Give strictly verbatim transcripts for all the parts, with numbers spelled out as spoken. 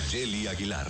Nayeli Aguilar.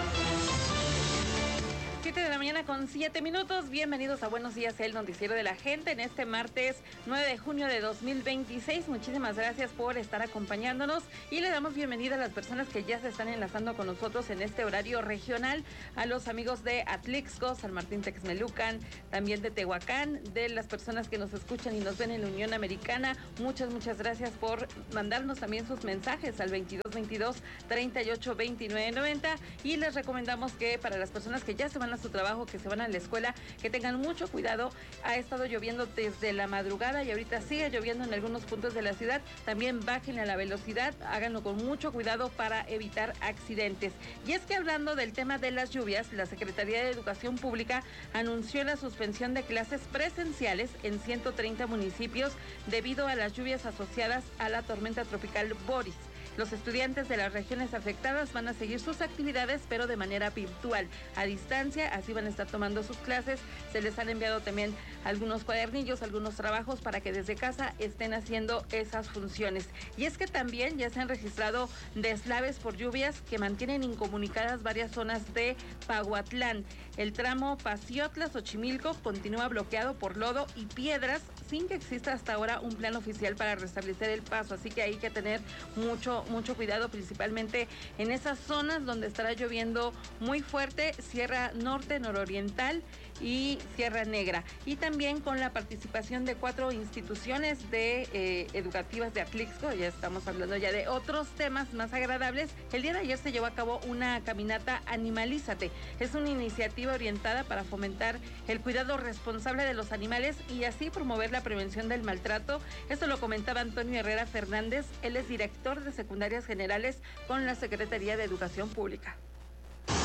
siete de la mañana con siete minutos. Bienvenidos a Buenos Días, el noticiero de la gente en este martes nueve de junio de dos mil veintiséis. Muchísimas gracias por estar acompañándonos y le damos bienvenida a las personas que ya se están enlazando con nosotros en este horario regional, a los amigos de Atlixco, San Martín Texmelucan, también de Tehuacán, de las personas que nos escuchan y nos ven en la Unión Americana. Muchas, muchas gracias por mandarnos también sus mensajes al veintidós veintidós treinta y ocho veintinueve noventa y les recomendamos que para las personas que ya se van a su trabajo, que se van a la escuela, que tengan mucho cuidado. Ha estado lloviendo desde la madrugada y ahorita sigue lloviendo en algunos puntos de la ciudad. También bajen a la velocidad, háganlo con mucho cuidado para evitar accidentes. Y es que hablando del tema de las lluvias, la Secretaría de Educación Pública anunció la suspensión de clases presenciales en ciento treinta municipios debido a las lluvias asociadas a la tormenta tropical Boris. Los estudiantes de las regiones afectadas van a seguir sus actividades, pero de manera virtual, a distancia. Así van a estar tomando sus clases. Se les han enviado también algunos cuadernillos, algunos trabajos para que desde casa estén haciendo esas funciones. Y es que también ya se han registrado deslaves por lluvias que mantienen incomunicadas varias zonas de Pahuatlán. El tramo Paciotla-Xochimilco continúa bloqueado por lodo y piedras, sin que exista hasta ahora un plan oficial para restablecer el paso. Así que hay que tener mucho mucho cuidado, principalmente en esas zonas donde estará lloviendo muy fuerte, Sierra Norte, Nororiental y Sierra Negra. Y también con la participación de cuatro instituciones de eh, educativas de Atlixco. Ya estamos hablando ya de otros temas más agradables. El día de ayer se llevó a cabo una caminata Animalízate. Es una iniciativa orientada para fomentar el cuidado responsable de los animales y así promover la prevención del maltrato. Esto lo comentaba Antonio Herrera Fernández. Él es director de secundarias generales con la Secretaría de Educación Pública.